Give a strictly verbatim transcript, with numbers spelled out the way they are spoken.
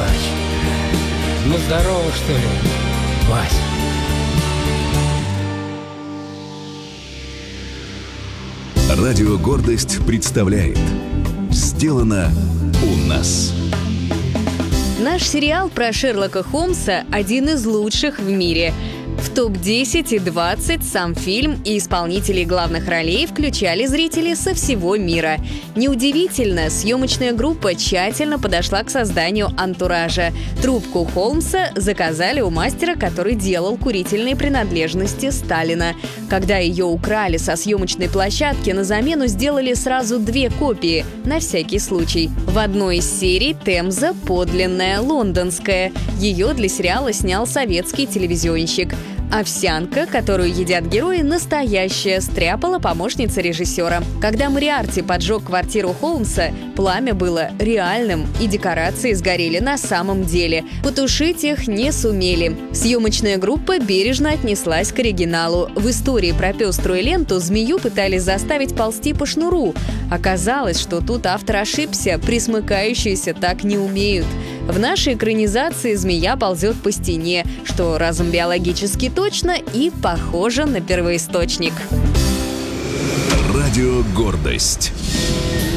плачь. Ну здорово, что ли, Вась? Радио «Гордость» представляет «Сделано у нас». Наш сериал про Шерлока Холмса один из лучших в мире. В топ десять и двадцать сам фильм и исполнителей главных ролей включали зрители со всего мира. Неудивительно, съемочная группа тщательно подошла к созданию антуража. Трубку Холмса заказали у мастера, который делал курительные принадлежности Сталина. Когда ее украли со съемочной площадки, на замену сделали сразу две копии, на всякий случай. В одной из серий Темза подлинная, лондонская. Ее для сериала снял советский телевизионщик. Овсянка, которую едят герои, настоящая, стряпала помощница режиссера. Когда Мориарти поджег квартиру Холмса, пламя было реальным, и декорации сгорели на самом деле. Потушить их не сумели. Съемочная группа бережно отнеслась к оригиналу. В истории про пеструю ленту змею пытались заставить ползти по шнуру. Оказалось, что тут автор ошибся, присмыкающиеся так не умеют. В нашей экранизации змея ползет по стене, что разом биологически точно и похоже на первоисточник. Радио «Гордость».